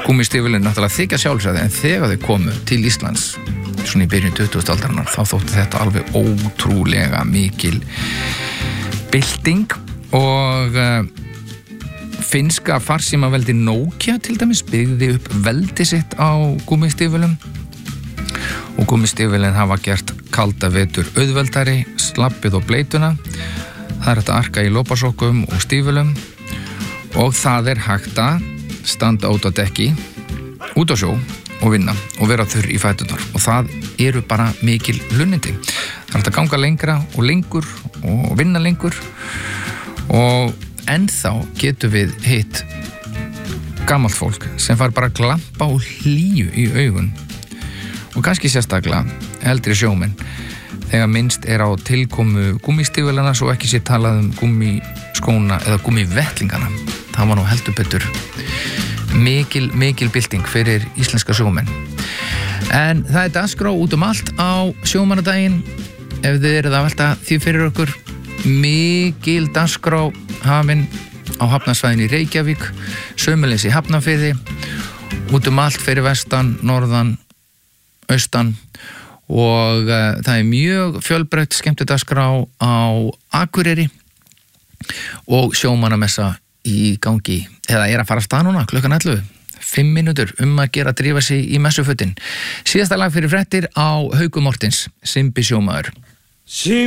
gúmmístígvélin náttúrulega þykja sjálfsagði, en þegar þau komu til Íslands svona í byrjun 20. aldarinnar þá þótti þetta alveg ótrúlega mikil bylting og finnska farsímaveldi Nokia til dæmis byggði upp veldi sitt á gúmmístígvélum og gúmmístígvélin hafa gert kalda vetur auðveldari, slappið og bleituna. Það er hægt að arka í lópasokkum og stígvélum og það er hægt að standa út á dekki, út á sjó og vinna og vera þurr í fæturnar og það eru bara mikil hlunnindi. Það er hægt að ganga lengra og lengur og vinna lengur og ennþá getum við hitt gamalt fólk sem fær bara glampa og hlýju í augun og kannski sérstaklega eldri sjómenn þegar minnst er á tilkomu gúmmístígvélana svo ekki sé talað gúmmískóna eða gúmmívettlingana. Það var nú heldur betur mikil bylting fyrir íslenska sjómenn. En það er dagskrá út allt á sjómannadaginn. Ef þið eruð að velta því fyrir okkur, mikil dagskrá hafin á hafnarsvæðinu í Reykjavík, sömuleiðis í Hafnarfirði, út allt fyrir vestan, norðan, austan og það er mjög fjölbreytt skemmtidagskrá á Akureyri og sjómannamessa í gangi, eða er að fara af stað núna klukkan 11, 5 mínútur að gera að drífa sig í messufötin. Síðasta lag fyrir fréttir á Hauku Mortens, Simbi sjómaður.